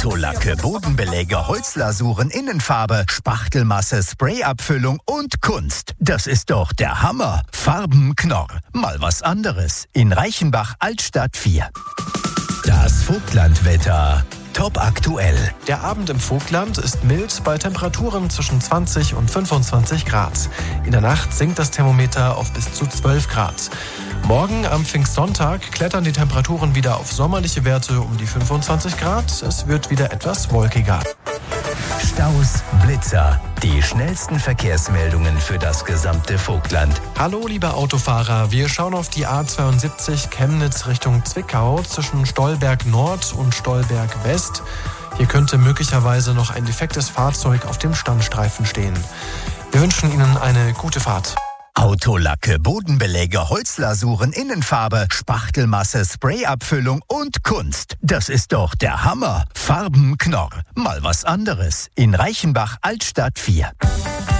Autolacke, Bodenbeläge, Holzlasuren, Innenfarbe, Spachtelmasse, Sprayabfüllung und Kunst. Das ist doch der Hammer. Farbenknorr. Mal was anderes. In Reichenbach, Altstadt 4. Das Vogtlandwetter. Top aktuell. Der Abend im Vogtland ist mild bei Temperaturen zwischen 20 und 25 Grad. In der Nacht sinkt das Thermometer auf bis zu 12 Grad. Morgen am Pfingstsonntag klettern die Temperaturen wieder auf sommerliche Werte um die 25 Grad. Es wird wieder etwas wolkiger. Staus, Blitzer. Die schnellsten Verkehrsmeldungen für das gesamte Vogtland. Hallo liebe Autofahrer, wir schauen auf die A72 Chemnitz Richtung Zwickau zwischen Stolberg Nord und Stolberg West. Hier könnte möglicherweise noch ein defektes Fahrzeug auf dem Standstreifen stehen. Wir wünschen Ihnen eine gute Fahrt. Autolacke, Bodenbeläge, Holzlasuren, Innenfarbe, Spachtelmasse, Sprayabfüllung und Kunst. Das ist doch der Hammer. Farbenknorr. Mal was anderes. In Reichenbach, Altstadt 4.